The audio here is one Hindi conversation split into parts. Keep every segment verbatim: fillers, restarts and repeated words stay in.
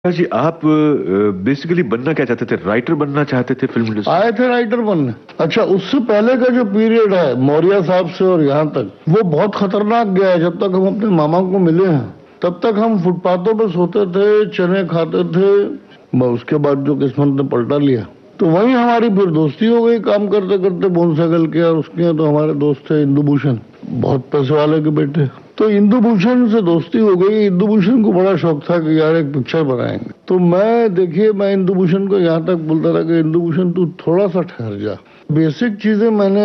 जी आप बेसिकली बनना क्या चाहते थे? राइटर बनना चाहते थे फिल्म इंडस्ट्री? आए थे राइटर बनने। अच्छा, उससे पहले का जो पीरियड है मौर्य साहब से और यहाँ तक, वो बहुत खतरनाक गया है। जब तक हम अपने मामा को मिले हैं तब तक हम फुटपाथों पे सोते थे, चने खाते थे। उसके बाद जो किस्मत ने पलटा लिया तो वहीं हमारी फिर दोस्ती हो गई काम करते करते। मोनसागल के और उसके तो हमारे दोस्त थे इंदु भूषण, बहुत पैसे वाले के बेटे। तो इंदु भूषण से दोस्ती हो गई। इंदु भूषण को बड़ा शौक था कि यार एक पिक्चर बनाएंगे। तो मैं देखिए मैं इंदु भूषण को यहाँ तक बोलता था कि इंदु भूषण तू थोड़ा सा ठहर जा, बेसिक चीजें मैंने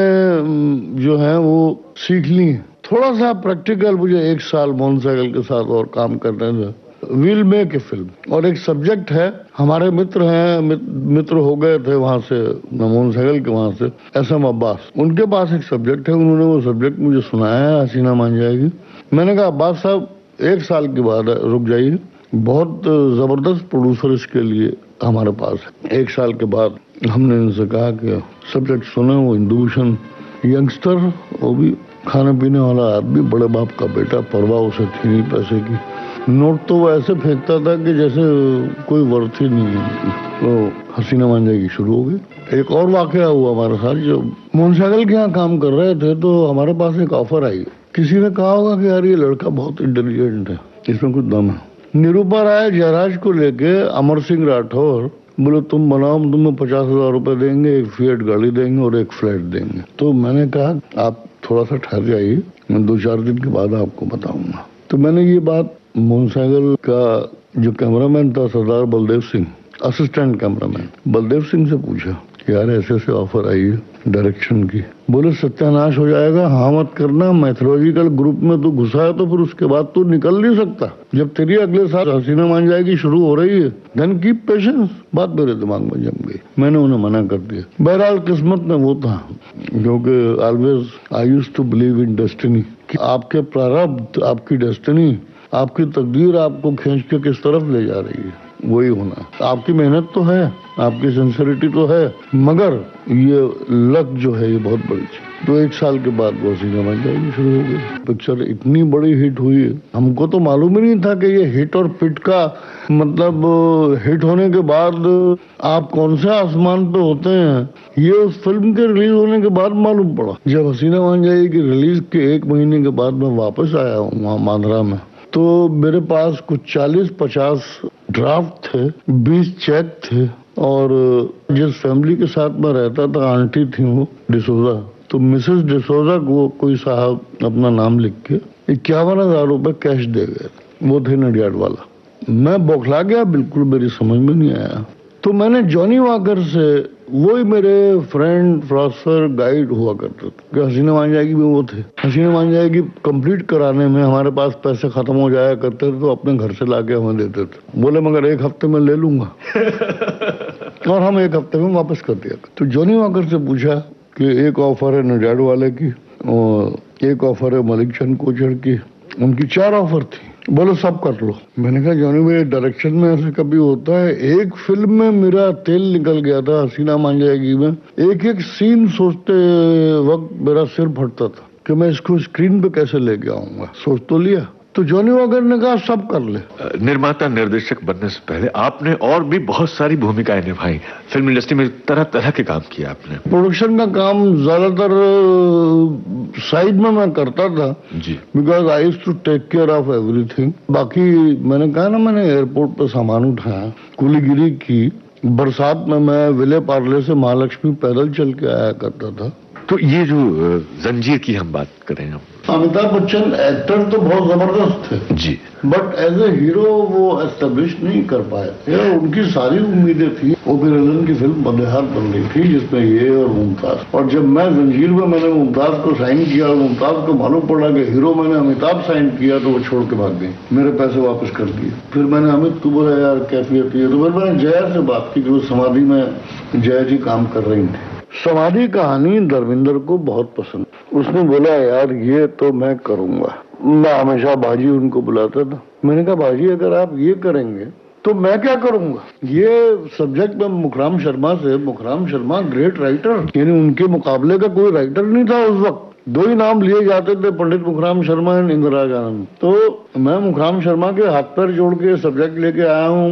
जो है वो सीख ली। थोड़ा सा प्रैक्टिकल मुझे एक साल मोनसागल के साथ और काम करने में, विल मेक ए फिल्म। और एक सब्जेक्ट है, हमारे मित्र हैं, मित्र हो गए थे वहां से मोनसागल के वहां से, एस एम अब्बास, उनके पास एक सब्जेक्ट है। उन्होंने वो सब्जेक्ट मुझे सुनाया है, हसीना मान जाएगी। मैंने कहा अब्बास साहब एक साल के बाद रुक जाइए, बहुत जबरदस्त प्रोड्यूसर इसके लिए हमारे पास है। एक साल के बाद हमने इनसे कहा कि सब्जेक्ट सुने। वो इंदु भूषण यंगस्टर, वो भी खाने पीने वाला आदमी, बड़े बाप का बेटा, परवाह उसे थी नहीं पैसे की। नोट तो वो ऐसे फेंकता था कि जैसे कोई वर्थ ही नहीं है। तो हसीना मान जाएगी शुरू हो गई। एक और वाकया हुआ हमारे साथ, जो मोनसागल के यहाँ काम कर रहे थे तो हमारे पास एक ऑफर आई। किसी ने कहा होगा कि यार ये लड़का बहुत इंटेलिजेंट है, इसमें कुछ दम है। निरूपा राय जयराज को लेके अमर सिंह राठौर बोले तुम बनाओ, हम तुम्हें पचास हजार रुपए देंगे, एक फिएट गाड़ी देंगे और एक फ्लैट देंगे। तो मैंने कहा आप थोड़ा सा ठहर जाइए, मैं दो चार दिन के बाद आपको बताऊंगा। तो मैंने ये बात मोनसागल का जो कैमरामैन था सरदार बलदेव सिंह, असिस्टेंट कैमरामैन बलदेव सिंह से पूछा कि यार ऐसे ऐसे ऑफर आई है डायरेक्शन की। बोले सत्यानाश हो जाएगा, हाँ मत करना। मैथोलॉजिकल ग्रुप में तू घुसा है तो फिर उसके बाद तू निकल नहीं सकता। जब तेरी अगले साल हसीना मान जाएगी शुरू हो रही है, देन कीप पेशेंस। बात मेरे दिमाग में जम गई, मैंने उन्हें मना कर दिया। बहरहाल किस्मत में वो था, क्योंकि always I used to believe in destiny, कि आपके प्रारब्ध, आपकी डेस्टिनी, आपकी तकदीर आपको खींच के किस तरफ ले जा रही है, वही होना। आपकी मेहनत तो है, आपकी सिंसियरिटी तो है, मगर ये लक जो है ये बहुत बड़ी चीज। तो एक साल के बाद वो हसीना मान जाएगी शुरू हो गई। पिक्चर इतनी बड़ी हिट हुई है, हमको तो मालूम ही नहीं था कि ये हिट और पिट का मतलब, हिट होने के बाद आप कौन से आसमान पे होते हैं, ये उस फिल्म के रिलीज होने के बाद मालूम पड़ा। जब हसीना मान जाएगी रिलीज के एक महीने के बाद मैं वापस आया हूँ वहाँ मांद्रा में, तो मेरे पास कुछ चालीस पचास ड्राफ्ट थे, बीस चेक थे। और जिस फैमिली के साथ मैं रहता था, आंटी थी वो डिसोजा, तो मिसेस डिसोजा को कोई साहब अपना नाम लिख के इक्यावन हजार रुपए कैश दे गए। वो थे नडियाड वाला। मैं बौखला गया, बिल्कुल मेरी समझ में नहीं आया। तो मैंने जॉनी वॉकर से, वही मेरे फ्रेंड फिलोसोफर गाइड हुआ करते थे, हसीना मान जाएगी में वो थे। हसीना मान जाएगी कंप्लीट कराने में हमारे पास पैसे खत्म हो जाया करते थे, तो अपने घर से लाके हमें देते थे। बोले मगर एक हफ्ते में ले लूंगा और हम एक हफ्ते में वापस कर दिया। तो जॉनी वॉकर से पूछा कि एक ऑफर है नडियाड वाले की और एक ऑफर है मलिक चंद कोचर की, उनकी चार ऑफर थी। बोलो सब कर लो। मैंने कहा जॉनी भाई डायरेक्शन में ऐसे कभी होता है? एक फिल्म में मेरा तेल निकल गया था हसीना मान जाएगी में। एक एक सीन सोचते वक्त मेरा सिर फटता था कि मैं इसको स्क्रीन पे कैसे लेके आऊंगा। सोच तो लिया। तो जॉनी वॉकर ने कहा सब कर ले। निर्माता निर्देशक बनने से पहले आपने और भी बहुत सारी भूमिकाएं निभाई फिल्म इंडस्ट्री में, तरह तरह के काम किया आपने। प्रोडक्शन का काम ज्यादातर साइड में मैं करता था जी, because I used to take care of everything. बाकी मैंने कहा ना, मैंने एयरपोर्ट पे सामान उठाया, कुलीगिरी की, बरसात में मैं विले पार्ले से महालक्ष्मी पैदल चल के आया करता था। तो ये जो जंजीर की हम बात करें, हम अमिताभ बच्चन एक्टर तो बहुत जबरदस्त थे जी, बट एज ए हीरो वो एस्टेब्लिश नहीं कर पाए थे। उनकी सारी उम्मीदें थी। ओबेरलन की फिल्म बंदेहार बन रही थी जिसमें ये और मुमताज, और जब मैं जंजीर में मैंने मुमताज को साइन किया और मुमताज को मालूम पड़ा कि हीरो मैंने अमिताभ साइन किया, तो वो छोड़ के भाग गई, मेरे पैसे वापस कर दिए। फिर मैंने अमित को बोला यार कैफियत है, तो फिर मैंने जया से बात की कि वो समाधि में जया जी काम कर रही थी। समाधि कहानी धर्मेंद्र को बहुत पसंद, उसने बोला यार ये तो मैं करूंगा। मैं हमेशा बाजी उनको बुलाता था। मैंने कहा बाजी अगर आप ये करेंगे तो मैं क्या करूंगा। ये सब्जेक्ट में मुखराम शर्मा से, मुखराम शर्मा ग्रेट राइटर, यानी उनके मुकाबले का कोई राइटर नहीं था उस वक्त। दो ही नाम लिए जाते थे, पंडित मुखराम शर्मा एंड इंदिरा आनंद। तो मैं मुखराम शर्मा के हाथ पैर जोड़ के सब्जेक्ट लेके आया हूँ।